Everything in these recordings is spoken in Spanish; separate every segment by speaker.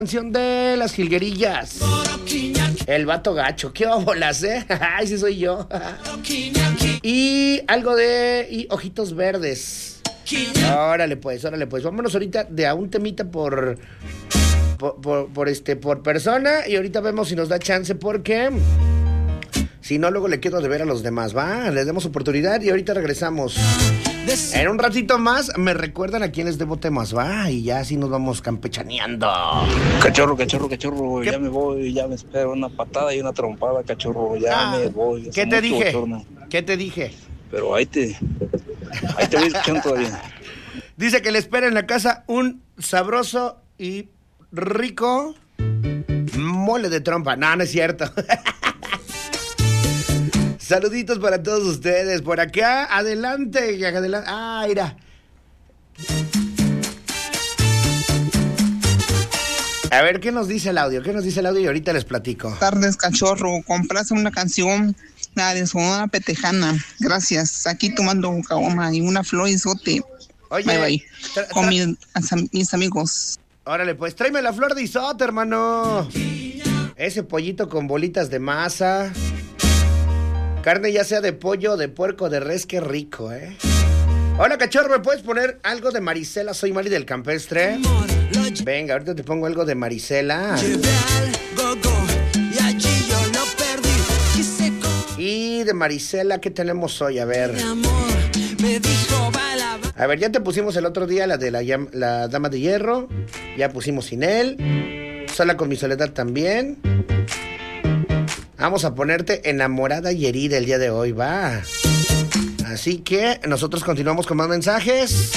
Speaker 1: Canción de las jilguerillas. El vato gacho. Qué óbolas, ¿eh? Ay, sí soy yo. Y algo de ojitos verdes. Órale pues. Vámonos ahorita de a un temita por persona. Y ahorita vemos si nos da chance porque si no, luego le quedo de ver a los demás, ¿va? Les demos oportunidad y ahorita regresamos. En un ratito más me recuerdan a quienes debo temas, ¿va? Y ya así nos vamos campechaneando.
Speaker 2: Cachorro, ya me voy, ya me espero una patada y una trompada, cachorro, ya me voy.
Speaker 1: ¿Qué te dije? Bochorno. ¿Qué te dije?
Speaker 2: Pero ahí te voy escuchando todavía.
Speaker 1: Dice que le espera en la casa un sabroso y rico mole de trompa. No, no es cierto. Saluditos para todos ustedes. Por acá, adelante. Ah, mira. A ver, ¿qué nos dice el audio? Y ahorita les platico.
Speaker 3: Buenas tardes, cachorro. Compraste una canción, la de Sonora Petejana. Gracias. Aquí tomando un caguama y una flor y isote.
Speaker 1: Oye,
Speaker 3: bye. Con mis amigos.
Speaker 1: Órale, pues tráeme la flor de isote, hermano. Ese pollito con bolitas de masa. Carne ya sea de pollo, de puerco, de res, qué rico, ¿eh? Hola, cachorro, ¿me puedes poner algo de Marisela? Soy Mari del Campestre. Venga, ahorita te pongo algo de Marisela. Y de Marisela, ¿qué tenemos hoy? A ver, ya te pusimos el otro día la de la Dama de Hierro. Ya pusimos Sin él. Sola con mi soledad también. Vamos a ponerte enamorada y herida el día de hoy, va. Así que nosotros continuamos con más mensajes.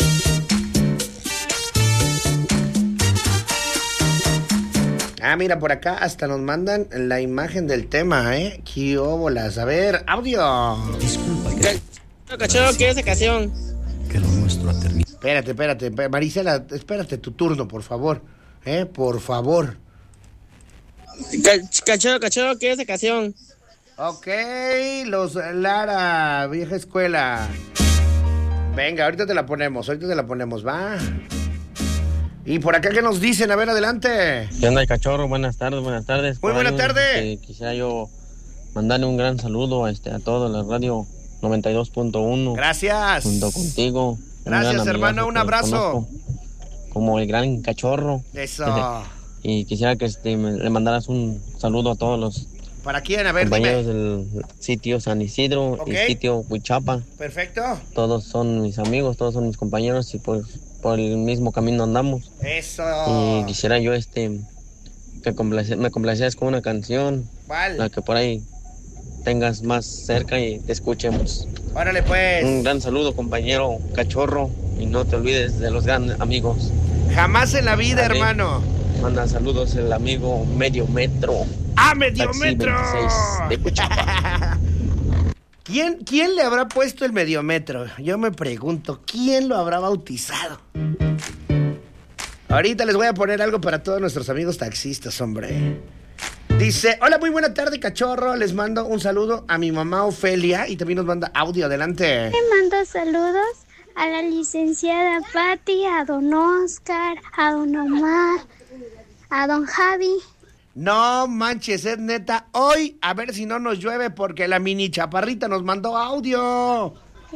Speaker 1: Ah, mira, por acá hasta nos mandan la imagen del tema, ¿eh? ¡Qué óbolas! A ver, audio.
Speaker 4: Disculpa. Cachorro, ¿qué es esa canción?
Speaker 1: Que lo nuestro ha terminado. Espérate, Marisela, espérate tu turno, por favor. Por favor.
Speaker 4: Cachorro, ¿qué es esa canción?
Speaker 1: Ok, los Lara, vieja escuela. Venga, ahorita te la ponemos, va. Y por acá, ¿qué nos dicen? A ver, adelante.
Speaker 4: ¿Qué onda, cachorro? Buenas tardes.
Speaker 1: Muy buena tarde.
Speaker 4: Quisiera yo mandarle un gran saludo a toda la radio 92.1.
Speaker 1: Gracias.
Speaker 4: Junto contigo.
Speaker 1: Gracias, hermano, un abrazo.
Speaker 4: Como el gran cachorro.
Speaker 1: Eso.
Speaker 4: Y quisiera que le mandaras un saludo a todos los
Speaker 1: ¿para quién? A ver,
Speaker 4: compañeros
Speaker 1: dime.
Speaker 4: del sitio San Isidro,
Speaker 1: Okay.
Speaker 4: Y sitio Huichapa.
Speaker 1: Perfecto.
Speaker 4: Todos son mis amigos, todos son mis compañeros y pues por el mismo camino andamos.
Speaker 1: Eso.
Speaker 4: Y quisiera yo que me complacieras con una canción.
Speaker 1: ¿Cuál?
Speaker 4: La que por ahí tengas más cerca y te escuchemos.
Speaker 1: Órale pues.
Speaker 4: Un gran saludo, compañero cachorro, y no te olvides de los grandes amigos.
Speaker 1: Jamás en la vida, hermano.
Speaker 4: Manda saludos el amigo Medio Metro.
Speaker 1: ¡Ah, Medio
Speaker 4: Taxi
Speaker 1: Metro!
Speaker 4: 26 de Huichapa.
Speaker 1: ¿Quién le habrá puesto el Medio Metro? Yo me pregunto, ¿quién lo habrá bautizado? Ahorita les voy a poner algo para todos nuestros amigos taxistas, hombre. Dice, hola, muy buena tarde, cachorro. Les mando un saludo a mi mamá Ofelia y también nos manda audio. Adelante.
Speaker 5: Le mando saludos a la licenciada Patti, a don Oscar, a don Omar, a don Javi.
Speaker 1: No manches, es neta. Hoy, a ver si no nos llueve porque la mini chaparrita nos mandó audio.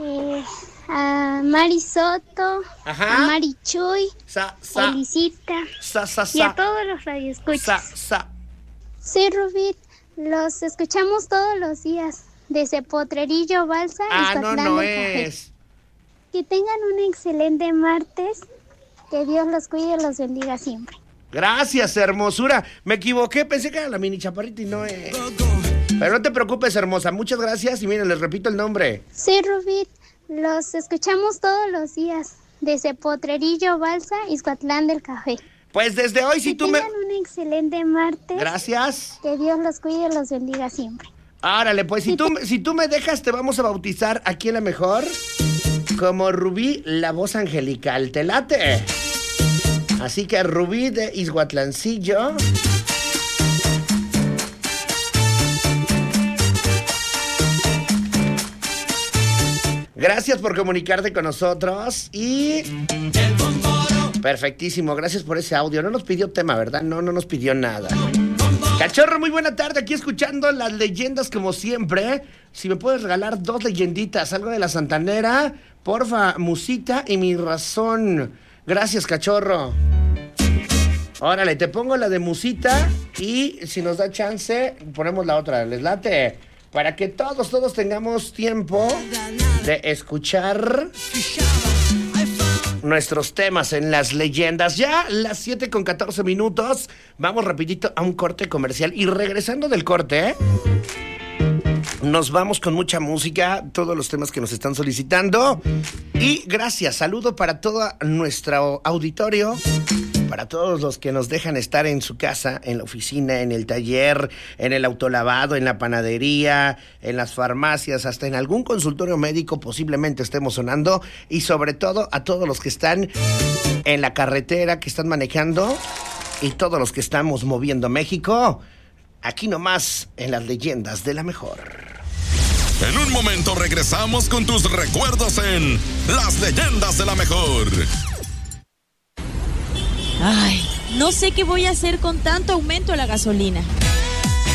Speaker 5: A Mari Soto,
Speaker 1: ajá,
Speaker 5: a Mari Chuy, Felicita y a todos los radioescuchas. Sí, Rubí, los escuchamos todos los días desde Potrerillo, Balsa y Iztatlán del Café. Que tengan un excelente martes, que Dios los cuide y los bendiga siempre.
Speaker 1: Gracias, hermosura. Me equivoqué, pensé que era la mini chaparrita y no es. Pero no te preocupes, hermosa. Muchas gracias y miren, les repito el nombre.
Speaker 5: Sí, Rubí, los escuchamos todos los días desde Potrerillo, Balsa y Iztatlán del Café.
Speaker 1: Pues desde hoy, si tú me...
Speaker 5: Que tengan un excelente martes.
Speaker 1: Gracias.
Speaker 5: Que Dios los cuide y los bendiga siempre.
Speaker 1: Árale, pues si tú me dejas, te vamos a bautizar aquí en La Mejor como Rubí, la voz angelical. ¿Te late? Así que Rubí de Izhuatlancillo. Gracias por comunicarte con nosotros y Perfectísimo, gracias por ese audio. No nos pidió tema, ¿verdad? No nos pidió nada. Cachorro, muy buena tarde, aquí escuchando las leyendas como siempre. Si me puedes regalar 2 leyenditas, algo de la Santanera, porfa, Musita y Mi Razón. Gracias, cachorro. Órale, te pongo la de Musita y si nos da chance, ponemos la otra. ¿Les late? Para que todos tengamos tiempo de escuchar nuestros temas en las leyendas. Ya las 7:14. Vamos rapidito a un corte comercial. Y regresando del corte, nos vamos con mucha música, todos los temas que nos están solicitando. Y gracias, saludo para todo nuestro auditorio, para todos los que nos dejan estar en su casa, en la oficina, en el taller, en el autolavado, en la panadería, en las farmacias, hasta en algún consultorio médico posiblemente estemos sonando. Y sobre todo a todos los que están en la carretera, que están manejando, y todos los que estamos moviendo México, aquí nomás en las leyendas de la mejor.
Speaker 6: En un momento regresamos con tus recuerdos en las leyendas de la mejor.
Speaker 7: Ay, no sé qué voy a hacer con tanto aumento a la gasolina.